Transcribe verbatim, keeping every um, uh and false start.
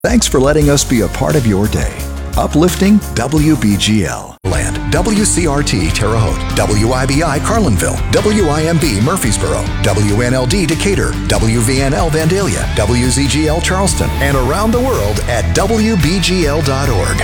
Thanks for letting us be a part of your day. Uplifting W B G L. Land, W C R T Terre Haute, W I B I Carlinville, W I M B Murfreesboro, W N L D Decatur, W V N L Vandalia, W Z G L Charleston, and around the world at W B G L dot org.